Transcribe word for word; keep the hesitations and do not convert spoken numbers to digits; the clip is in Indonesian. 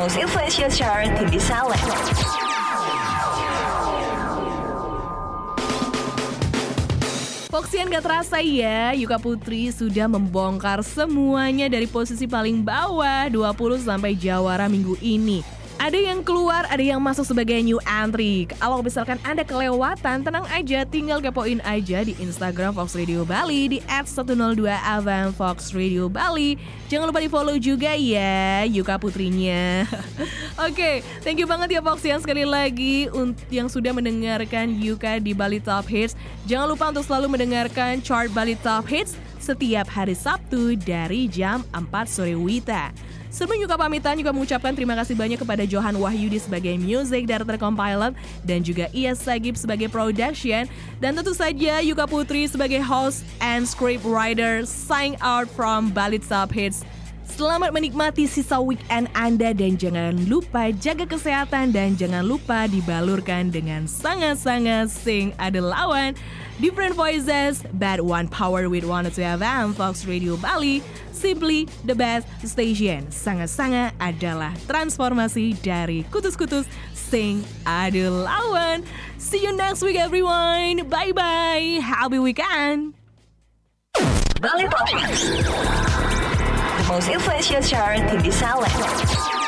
most influential chart in the Salem. Foxian gak terasa ya, Yuka Putri sudah membongkar semuanya dari posisi paling bawah dua puluh sampai jawara minggu ini. Ada yang keluar, ada yang masuk sebagai new entry. Kalau misalkan Anda kelewatan, tenang aja, tinggal kepoin aja di Instagram Fox Radio Bali di et seratus dua F M Fox Radio Bali. Jangan lupa di follow juga ya Yuka Putrinya. Oke, okay, thank you banget ya Foxian sekali lagi untuk yang sudah mendengarkan Yuka di Bali Top Hits. Jangan lupa untuk selalu mendengarkan chart Bali Top Hits setiap hari Sabtu dari jam empat sore wita. Sebelum Yuka pamitan, juga mengucapkan terima kasih banyak kepada Johan Wahyudi sebagai Music Director Compiled dan juga Iyas Sagib sebagai Production, dan tentu saja Yuka Putri sebagai Host and Script Writer sign out from Bali Top Hits. Selamat menikmati sisa weekend Anda dan jangan lupa jaga kesehatan dan jangan lupa dibalurkan dengan sangat-sangat sing ada lawan. Different voices, but one power with one oh two F M Fox Radio Bali. Simply the best station. Sangat-sangat adalah transformasi dari kutus-kutus sing ada lawan. See you next week everyone. Bye-bye. Happy weekend. Bali Top Hits, the most influential chart in the Salem.